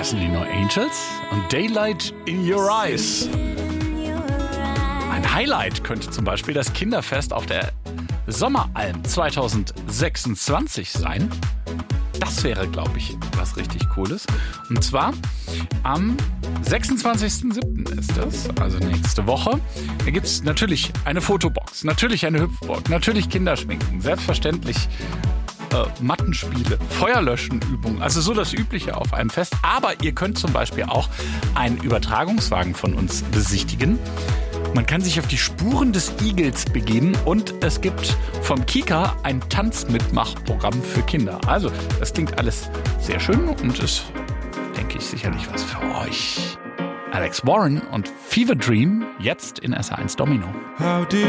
Das sind die No Angels und Daylight in Your Eyes. Ein Highlight könnte zum Beispiel das Kinderfest auf der Sommeralm 2026 sein. Das wäre, glaube ich, was richtig Cooles. Und zwar am 26.07. ist das, also nächste Woche. Da gibt es natürlich eine Fotobox, natürlich eine Hüpfburg, natürlich Kinderschminken, selbstverständlich Mattenspiele, Feuerlöschenübungen, also so das Übliche auf einem Fest. Aber ihr könnt zum Beispiel auch einen Übertragungswagen von uns besichtigen. Man kann sich auf die Spuren des Igels begeben und es gibt vom Kika ein Tanzmitmachprogramm für Kinder. Also, das klingt alles sehr schön und ist, denke ich, sicherlich was für euch. Alex Warren und Fever Dream jetzt in SR1 Domino.